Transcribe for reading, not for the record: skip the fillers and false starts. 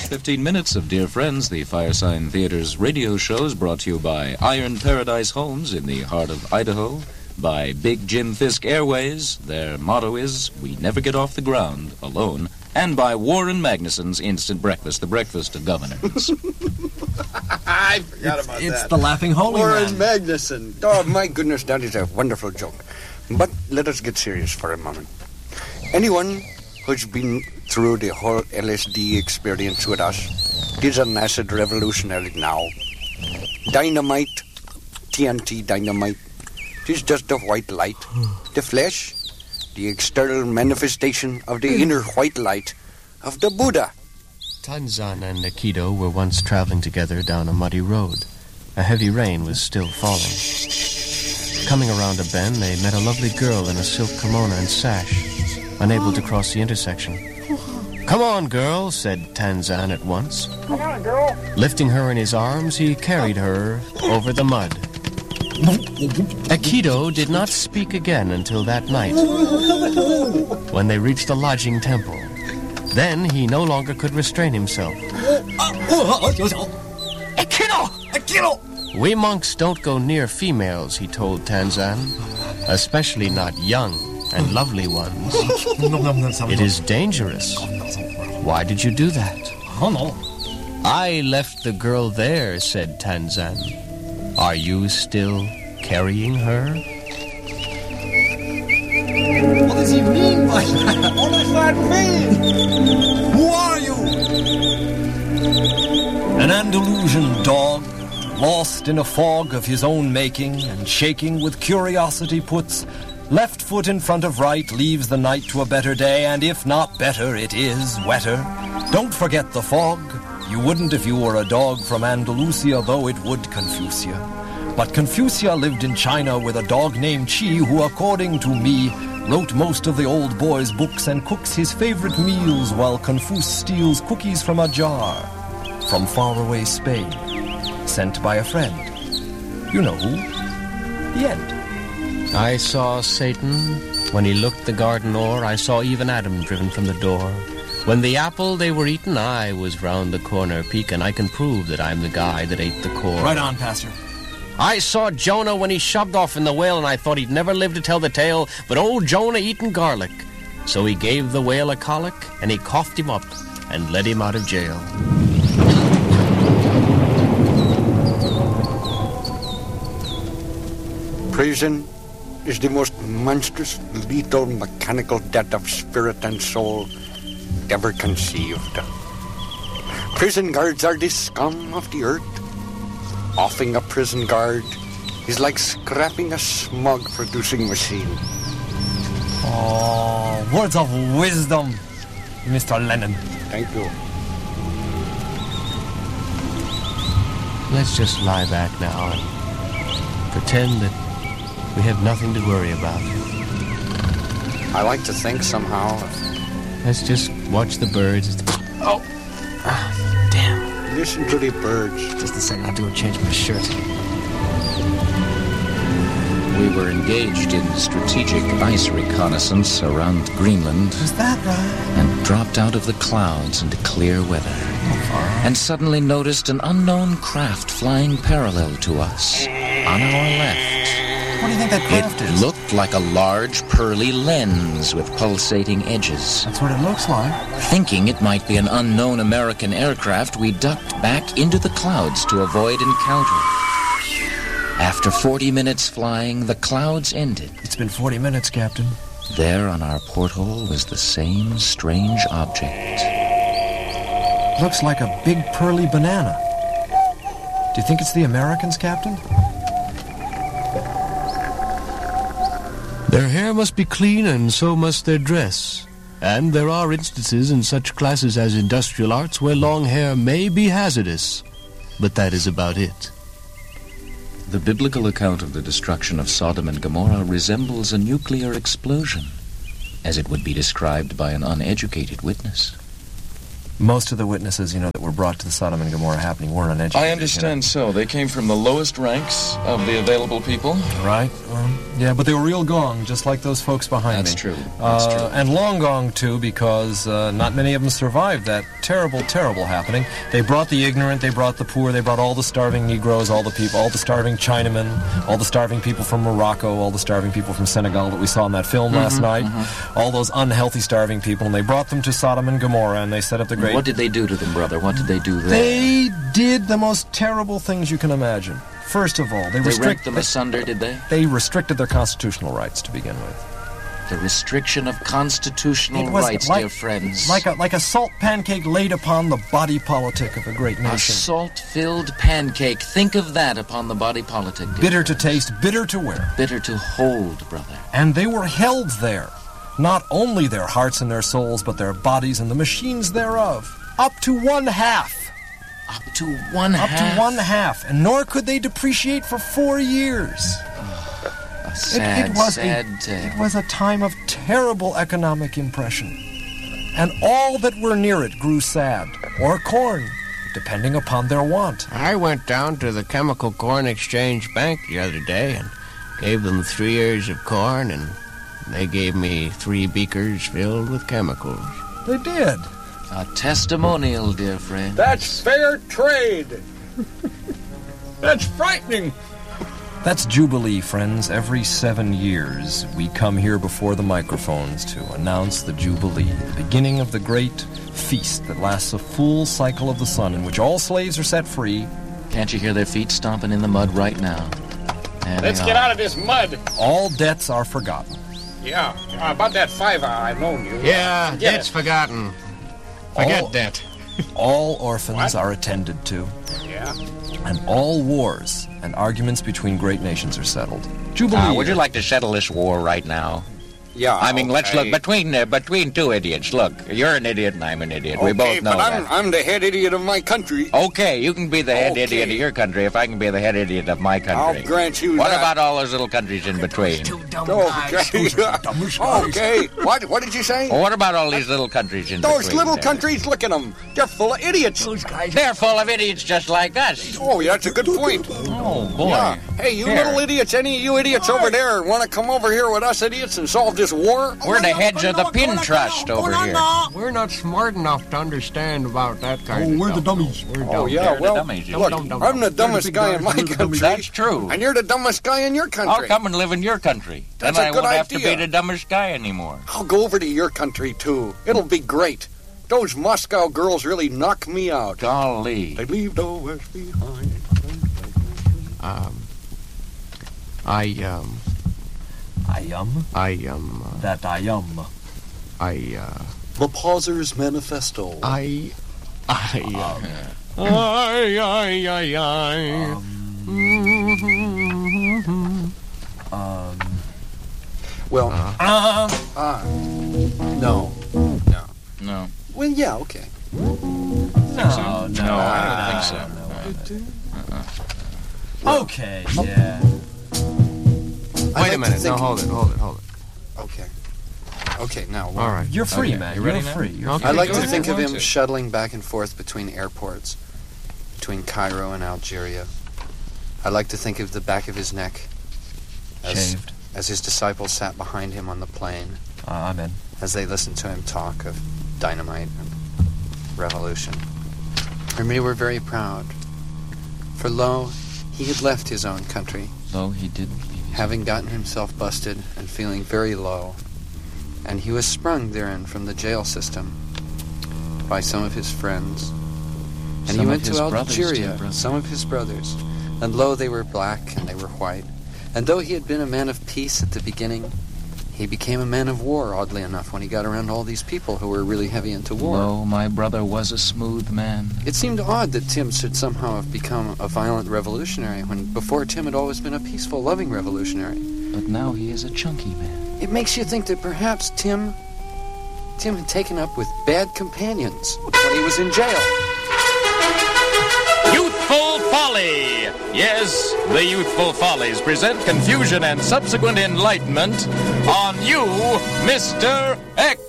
15 minutes of Dear Friends, the Firesign Theater's radio shows brought to you by Iron Paradise Homes in the heart of Idaho, by Big Jim Fisk Airways, their motto is, we never get off the ground alone, and by Warren Magnuson's Instant Breakfast, the breakfast of governors. I forgot about that. It's the Laughing Holy Warren Man. Magnuson. Oh, my goodness, that is a wonderful joke. But let us get serious for a moment. Anyone who's been through the whole LSD experience with us is an acid revolutionary now. Dynamite, TNT dynamite, is just the white light. The flesh, the external manifestation of the inner white light of the Buddha. Tanzan and Aikido were once traveling together down a muddy road. A heavy rain was still falling. Coming around a bend, they met a lovely girl in a silk kimono and sash, unable to cross the intersection. "Come on, girl," said Tanzan at once. Come on, girl. Lifting her in his arms, he carried her over the mud. Aikido did not speak again until that night, when they reached the lodging temple. Then he no longer could restrain himself. Aikido! Aikido! "We monks don't go near females," he told Tanzan, "especially not young and lovely ones. It is dangerous. Why did you do that?" Oh, no. "I left the girl there," said Tanzan. "Are you still carrying her?" What does he mean by that? What does that mean? Who are you? An Andalusian dog, lost in a fog of his own making and shaking with curiosity, puts left foot in front of right, leaves the night to a better day, and if not better, it is wetter. Don't forget the fog. You wouldn't if you were a dog from Andalusia, though it would confuse you. But Confucia lived in China with a dog named Chi, who, according to me, wrote most of the old boy's books and cooks his favorite meals while Confuce steals cookies from a jar from faraway Spain, sent by a friend. You know who. The end. I saw Satan. When he looked the garden o'er, I saw even Adam driven from the door. When the apple they were eaten, I was round the corner peeking. I can prove that I'm the guy that ate the core. Right on, Pastor. I saw Jonah when he shoved off in the whale, and I thought he'd never live to tell the tale, but old Jonah eating garlic. So he gave the whale a colic, and he coughed him up and let him out of jail. Prison is the most monstrous, lethal, mechanical death of spirit and soul ever conceived. Prison guards are the scum of the earth. Offing a prison guard is like scrapping a smog-producing machine. Oh, words of wisdom, Mr. Lennon. Thank you. Let's just lie back now and pretend that we have nothing to worry about. I like to think somehow. Let's just watch the birds. Oh, damn. Listen to the birds. Just a second, I have to go change my shirt. We were engaged in strategic ice reconnaissance around Greenland Is that right? and dropped out of the clouds into clear weather. And suddenly noticed an unknown craft flying parallel to us on our left. What do you think that craft It is? looked like a large pearly lens with pulsating edges. That's what it looks like. Thinking it might be an unknown American aircraft, we ducked back into the clouds to avoid encounter. After 40 minutes flying, the clouds ended. It's been 40 minutes, Captain. There on our porthole was the same strange object. Looks like a big pearly banana. Do you think it's the Americans, Captain? Their hair must be clean, and so must their dress. And there are instances in such classes as industrial arts where long hair may be hazardous. But that is about it. The biblical account of the destruction of Sodom and Gomorrah resembles a nuclear explosion, as it would be described by an uneducated witness. Most of the witnesses, that were brought to the Sodom and Gomorrah happening weren't uneducated. I understand so. They came from the lowest ranks of the available people. Right. Yeah, but they were real gone, just like those folks behind That's me. true. That's true. And long gone, too, because not many of them survived that terrible, terrible happening. They brought the ignorant, they brought the poor, they brought all the starving Negroes, all the people, all the starving Chinamen, all the starving people from Morocco, all the starving people from Senegal that we saw in that film last night, all those unhealthy starving people, and they brought them to Sodom and Gomorrah, and they set up the great... What did they do to them, brother? What did they do there? They did the most terrible things you can imagine. First of all, They rent them asunder, did they? They restricted their constitutional rights to begin with. The restriction of constitutional rights, dear friends. Like a salt pancake laid upon the body politic of a great nation. A salt-filled pancake. Think of that upon the body politic. Bitter to taste, bitter to wear. Bitter to hold, brother. And they were held there. Not only their hearts and their souls, but their bodies and the machines thereof. Up to one half. Up to one half? Up to one half. And nor could they depreciate for 4 years. A sad tale. It was a time of terrible economic impression. And all that were near it grew sad, or corn, depending upon their want. I went down to the Chemical Corn Exchange Bank the other day and gave them 3 ears of corn, and they gave me 3 beakers filled with chemicals. They did. A testimonial, dear friend. That's fair trade. That's frightening. That's Jubilee, friends. Every 7 years, we come here before the microphones to announce the Jubilee, the beginning of the great feast that lasts a full cycle of the sun, in which all slaves are set free. Can't you hear their feet stomping in the mud right now? Let's get out of this mud. All debts are forgotten. Yeah, about that $5 I loaned you. Yeah, debt's forgotten. Forget debt. All orphans are attended to. Yeah. And all wars and arguments between great nations are settled. Jubilee. Would you like to settle this war right now? Yeah. I mean, let's okay. look between two idiots. Look, you're an idiot and I'm an idiot. Okay, we both know but that. I'm the head idiot of my country. Okay, you can be the head Okay. idiot of your country if I can be the head idiot of my country. I'll grant you What that. about all those little countries in between? Okay. What did you say? Well, what about all these little countries in Those between? little there? countries, look at them. They're full of idiots. They're full of idiots just like us. Oh, yeah, that's a good point. Oh, boy. Yeah. Hey, you Here. little idiots, any of you idiots over there want to come over here with us idiots and solve this war? We're the heads of the pin trust over here. We're not smart enough to understand about that kind of stuff. we're the dummies. We're Oh, dumb. yeah, They're the well, dummies, you look, know. I'm the dumbest guy in my country. That's true. And you're the dumbest guy in your I'll country. come and live in your country. That's then a I good won't have to idea. be the dumbest guy anymore. I'll go over to your country, too. It'll be great. Those Moscow girls really knock me out. Golly. They leave the West behind. I am. The Pausers Manifesto. Well, no. No. Well, yeah, okay. No, I don't think so. Okay, yeah. Wait a minute. No, hold it. Okay. Okay, now. All right. You're free, Okay, man. you You're ready now? free. You're Okay. I like Go to ahead, think of want him to. shuttling back and forth between airports, between Cairo and Algeria. I like to think of the back of his neck shaved. as his disciples sat behind him on the plane, I'm in. as they listened to him talk of dynamite and revolution. And we were very proud, for lo, he had left his own country, Though he did. having gotten himself busted and feeling very low, and he was sprung therein from the jail system by some of his friends. And Some he of went his to brothers, dear Algeria, brother. some of his brothers, and lo, they were black and they were white. And though he had been a man of peace at the beginning, he became a man of war, oddly enough, when he got around all these people who were really heavy into war. Lo, my brother was a smooth man. It seemed odd that Tim should somehow have become a violent revolutionary when before Tim had always been a peaceful, loving revolutionary. But now he is a chunky man. It makes you think that perhaps Tim had taken up with bad companions when he was in jail. Youthful Folly! Yes, the Youthful Follies present confusion and subsequent enlightenment on You, Mr. X.